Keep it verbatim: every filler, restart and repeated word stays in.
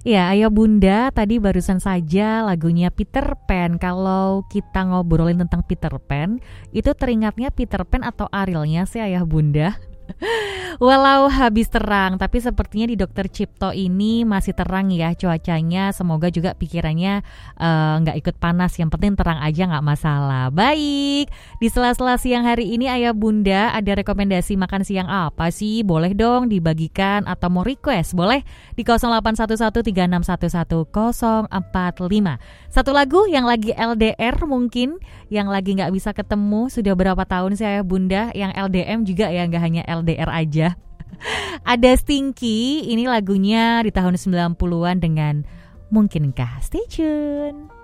Ya, Ayah Bunda, tadi barusan saja lagunya Peter Pan. Kalau kita ngobrolin tentang Peter Pan, itu teringatnya Peter Pan atau Arielnya sih Ayah Bunda? Walau habis terang, tapi sepertinya di Dokter Cipto ini masih terang ya cuacanya. Semoga juga pikirannya eh, nggak uh, ikut panas. Yang penting terang aja, nggak masalah. Baik, di sela-sela siang hari ini Ayah Bunda ada rekomendasi makan siang apa sih? Boleh dong dibagikan atau mau request? Boleh di nol delapan satu satu tiga enam satu satu nol empat lima. Satu lagu yang lagi L D R mungkin, yang lagi nggak bisa ketemu sudah berapa tahun sih Ayah Bunda. Yang L D M juga ya, nggak hanya L D R aja. Ada Stinky, ini lagunya di tahun sembilan puluhan dengan Mungkinkah. Stay tune.